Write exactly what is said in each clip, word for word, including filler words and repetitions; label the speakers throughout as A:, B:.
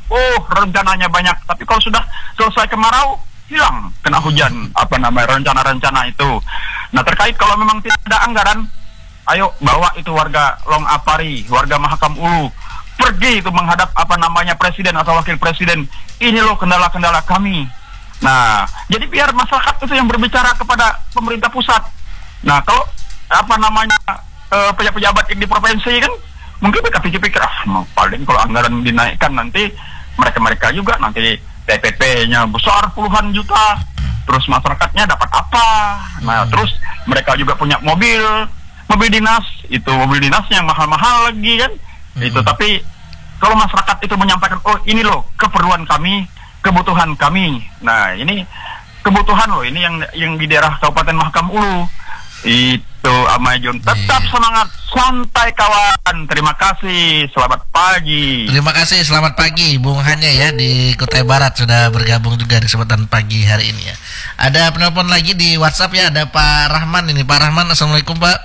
A: oh rencananya banyak, tapi kalau sudah selesai kemarau, hilang kena hujan, apa namanya, rencana-rencana itu. Nah, terkait kalau memang tidak ada anggaran, ayo bawa itu warga Long Apari, warga Mahakam Ulu, pergi itu menghadap apa namanya presiden atau wakil presiden. Ini loh kendala-kendala kami. Nah, jadi biar masyarakat itu yang berbicara kepada pemerintah pusat. Nah, kalau apa namanya eh, pejabat-pejabat yang di provinsi kan, mungkin mereka pikir-pikir, ah paling kalau anggaran dinaikkan nanti mereka-mereka juga nanti T P P-nya besar puluhan juta, terus masyarakatnya dapat apa? Nah, hmm. terus mereka juga punya mobil, mobil dinas, itu mobil dinasnya mahal-mahal lagi kan? Hmm. Itu tapi kalau masyarakat itu menyampaikan, oh ini loh keperluan kami, kebutuhan kami. Nah, ini kebutuhan loh, ini yang yang di daerah Kabupaten Mahakam Ulu. Itu Amajun, tetap yeah. semangat, santai kawan. Terima kasih, selamat pagi.
B: Terima kasih, selamat pagi Bung Hanya ya di Kutai Barat sudah bergabung juga di kesempatan pagi hari ini ya. Ada penelpon lagi di WhatsApp ya, ada Pak Rahman ini. Pak Rahman, assalamualaikum Pak.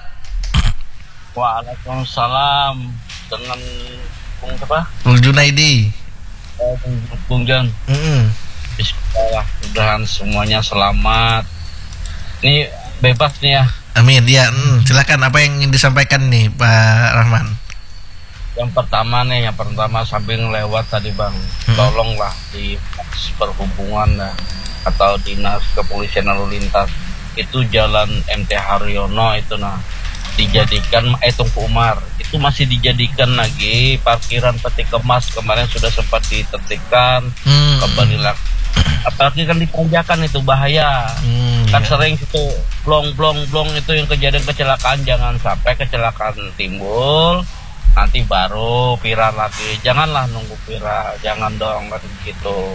C: Waalaikumsalam, dengan Bung apa?
B: Bung Junaidi.
C: Oh, Bung Jan.
B: Mm-hmm.
C: Bismillah, mudahan semuanya selamat. Ini bebas nih ya.
B: Amin ya. Hmm, silakan apa yang ingin disampaikan nih Pak Rahman.
C: Yang pertama nih, yang pertama sambil lewat tadi Bang, hmm. tolonglah di perhubungan nah, atau dinas kepolisian lalu lintas itu jalan M T Haryono itu nah dijadikan eh Tungku Umar itu masih dijadikan lagi parkiran peti kemas. Kemarin sudah sempat ditertibkan, hmm. kembali lagi. Apalagi kan ditanjakan itu bahaya. Hmm, kan iya. Sering situ blong blong blong itu yang kejadian kecelakaan. Jangan sampai kecelakaan timbul nanti baru viral lagi. Janganlah nunggu viral, jangan dong kan gitu.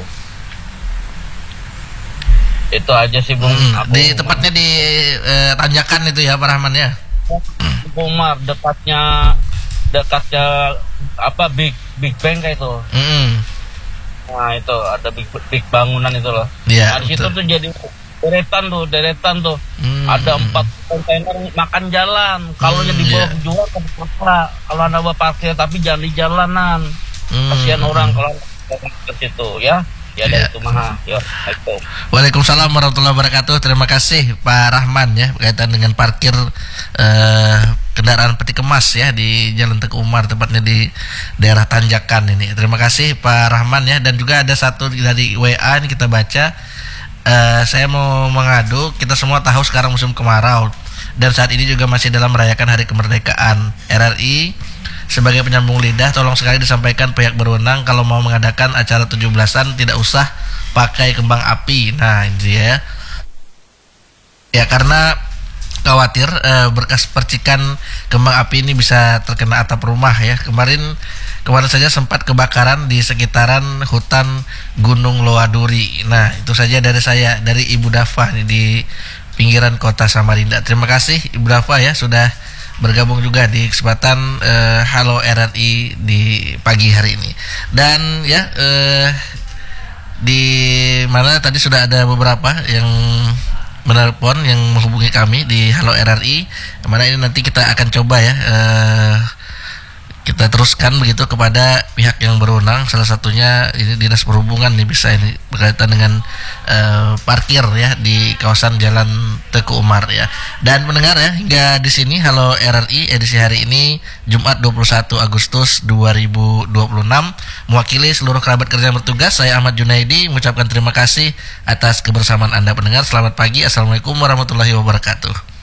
C: Itu aja sih Bung.
B: Hmm, di tepatnya di eh, tanjakan itu ya Pak Rahman ya.
C: Umar dekatnya dekatnya apa big big bang kayak itu. Hmm. Nah itu ada big, big bangunan itu loh.
B: Ya,
C: nah di situ tuh jadi deretan tuh, deretan tuh. Hmm. Ada empat kontainer makan jalan. Kalau hmm, dibawa yeah. jual ke apa? Kalau anda bawa parkir tapi jangan di jalanan. Hmm. Kasihan orang kalau ke situ ya. Ya dari yeah. itu mah. Ya, itu.
B: Waalaikumsalam warahmatullahi wabarakatuh. Terima kasih Pak Rahman ya berkaitan dengan parkir uh, kendaraan peti kemas ya di Jalan Teguh Umar, tepatnya di daerah Tanjakan ini. Terima kasih Pak Rahman ya. Dan juga ada satu dari W A ini kita baca. Uh, saya mau mengadu, kita semua tahu sekarang musim kemarau dan saat ini juga masih dalam merayakan Hari Kemerdekaan R R I. Sebagai penyambung lidah, tolong sekali disampaikan pihak berwenang kalau mau mengadakan acara tujuh belasan tidak usah pakai kembang api. Nah ini ya. Ya karena khawatir eh, berkas percikan kembang api ini bisa terkena atap rumah ya. Kemarin kemarin saja sempat kebakaran di sekitaran hutan Gunung Loaduri. Nah itu saja dari saya, dari Ibu Dafa nih, di pinggiran kota Samarinda. Terima kasih Ibu Dafa ya sudah bergabung juga di kesempatan uh, Halo R R I di pagi hari ini. Dan ya uh, di mana tadi sudah ada beberapa yang menelpon, yang menghubungi kami di Halo R R I. Mana ini nanti kita akan coba ya uh, kita teruskan begitu kepada pihak yang berwenang. Salah satunya ini Dinas Perhubungan nih, bisa ini berkaitan dengan uh, parkir ya di kawasan Jalan Teguh Umar ya. Dan mendengar ya hingga di sini Halo R R I edisi hari ini Jumat dua puluh satu Agustus dua ribu dua puluh enam, mewakili seluruh kerabat kerja yang bertugas, saya Ahmad Junaidi mengucapkan terima kasih atas kebersamaan Anda pendengar. Selamat pagi, assalamualaikum warahmatullahi wabarakatuh.